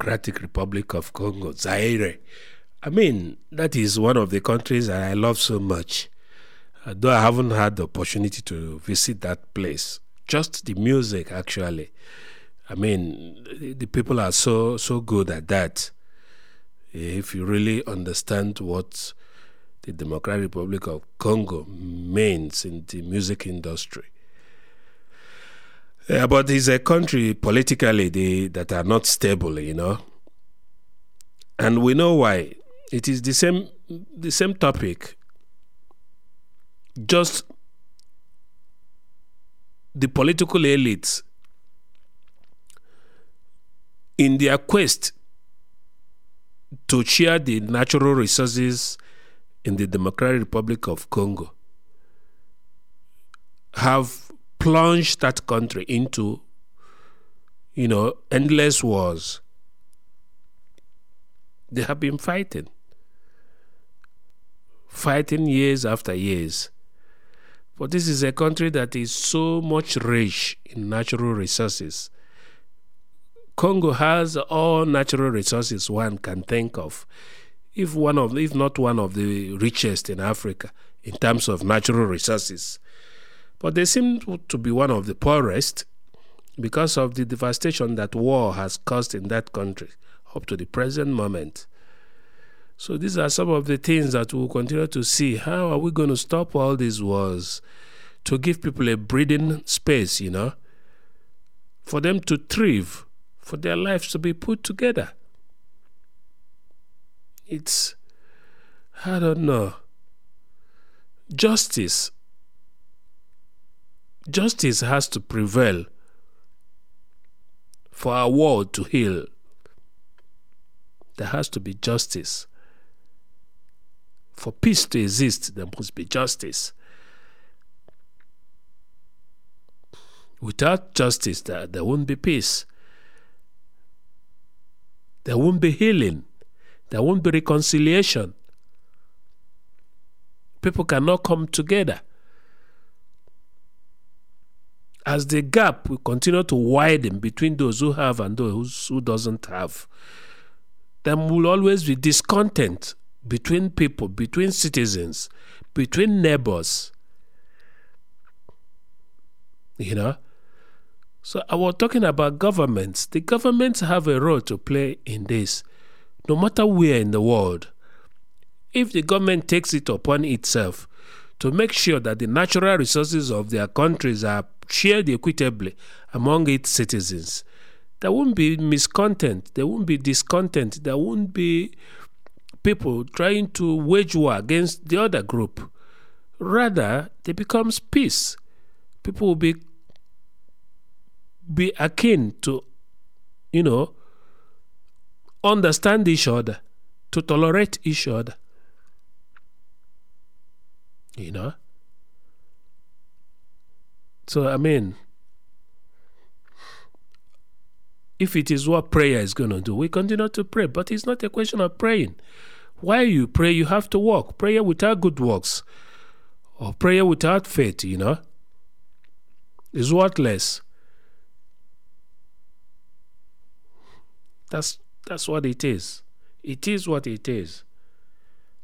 Democratic Republic of Congo, Zaire. I mean, that is one of the countries that I love so much. Though I haven't had the opportunity to visit that place. Just the music, actually. I mean, the people are so good at that. If you really understand what the Democratic Republic of Congo means in the music industry. But it's a country politically that are not stable, you know. And we know why. It is the same topic. Just the political elites in their quest to share the natural resources in the Democratic Republic of Congo have plunged that country into, endless wars. They have been fighting years after years. But this is a country that is so much rich in natural resources. Congo has all natural resources one can think of. If not one of the richest in Africa in terms of natural resources. But they seem to be one of the poorest because of the devastation that war has caused in that country up to the present moment. So these are some of the things that we'll continue to see. How are we going to stop all these wars to give people a breathing space, for them to thrive, for their lives to be put together? I don't know. Justice has to prevail for our world to heal. There has to be justice. For peace to exist, there must be justice. Without justice, there won't be peace. There won't be healing. There won't be reconciliation. People cannot come together. As the gap will continue to widen between those who have and those who doesn't have, there will always be discontent between people, between citizens, between neighbors. So I was talking about governments. The governments have a role to play in this, no matter where in the world. If the government takes it upon itself to make sure that the natural resources of their countries are shared equitably among its citizens, there won't be miscontent, there won't be discontent, there won't be people trying to wage war against the other group. Rather, there becomes peace. People will be akin to, understand each other, to tolerate each other. So, if it is what prayer is going to do, we continue to pray. But it's not a question of praying. While you pray, you have to work. Prayer without good works, or prayer without faith, is worthless. That's what it is. It is what it is.